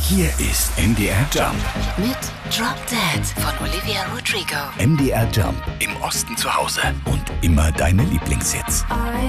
Hier ist MDR Jump. Mit Drop Dead von Olivia Rodrigo. MDR Jump. Im Osten zu Hause und immer deine Lieblingshits.